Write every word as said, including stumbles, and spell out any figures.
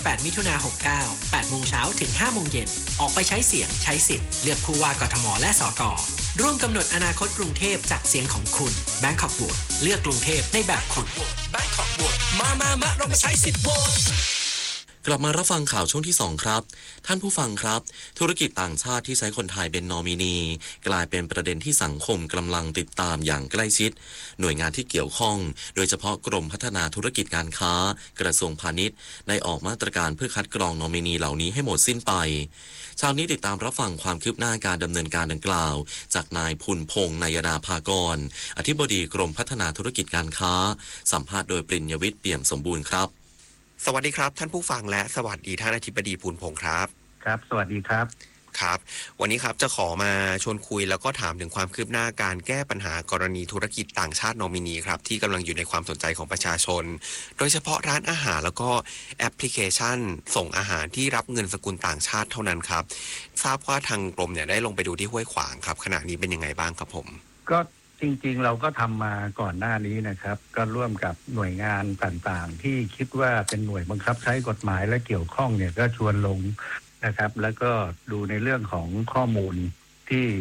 สิบแปดมิถุนายนหกเก้า แปดโมงเช้าถึงห้าโมงเย็นออกไปใช้เสียงใช้สิทธิ์เลือกผู้ว่ากทมและสกร่วมกำหนดอนาคตกรุงเทพจากเสียงของคุณ Bangkok Vote เลือกกรุงเทพในแบบคุณ Bangkok Vote มามามาเรามาใช้สิทธิ์โหวตกลับมารับฟังข่าวช่วงที่สองครับท่านผู้ฟังครับธุรกิจต่างชาติที่ใช้คนไทยเป็นนอมินีกลายเป็นประเด็นที่สังคมกำลังติดตามอย่างใกล้ชิดหน่วยงานที่เกี่ยวข้องโดยเฉพาะกรมพัฒนาธุรกิจการค้ากระทรวงพาณิชย์ได้ออกมาตรการเพื่อคัดกรองนอมินีเหล่านี้ให้หมดสิ้นไปเช้านี้ติดตามรับฟังความคืบหน้าการดำเนินการดังกล่าวจากนายพุนพงษ์นายนาภากรอธิบดีกรมพัฒนาธุรกิจการค้าสัมภาษณ์โดยปริญญวิทย์เปี่ยมสมบูรณ์ครับสวัสดีครับท่านผู้ฟังและสวัสดีท่านอธิบดีพูนพงษ์ครับครับสวัสดีครับครับวันนี้ครับจะขอมาชวนคุยแล้วก็ถามถึงความคืบหน้าการแก้ปัญหากรณีธุรกิจต่างชาตินอมินีครับที่กำลังอยู่ในความสนใจของประชาชนโดยเฉพาะร้านอาหารแล้วก็แอปพลิเคชันส่งอาหารที่รับเงินสกุลต่างชาติเท่านั้นครับทราบว่าทางกรมเนี่ยได้ลงไปดูที่ห้วยขวางครับขณะนี้เป็นยังไงบ้างครับผมก็จริงๆเราก็ทำมาก่อนหน้านี้นะครับก็ร่วมกับหน่วยงานต่างๆที่คิดว่าเป็นหน่วยบังคับใช้กฎหมายและเกี่ยวข้องเนี่ยก็ชวนลงนะครับแล้วก็ดูในเรื่องของข้อมูลที่